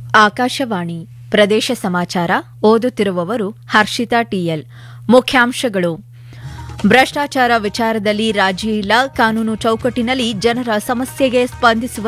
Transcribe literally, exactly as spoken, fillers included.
ಆಕಾಶವಾಣಿ ಪ್ರದೇಶ ಸಮಾಚಾರ ಓದುತ್ತಿರುವವರು ಹರ್ಷಿತಾ ಟಿಎಲ್. ಮುಖ್ಯಾಂಶಗಳು: ಭ್ರಷ್ಟಾಚಾರ ವಿಚಾರದಲ್ಲಿ ರಾಜಿ ಇಲ್ಲ, ಕಾನೂನು ಚೌಕಟ್ಟಿನಲ್ಲಿ ಜನರ ಸಮಸ್ಯೆಗೆ ಸ್ಪಂದಿಸುವ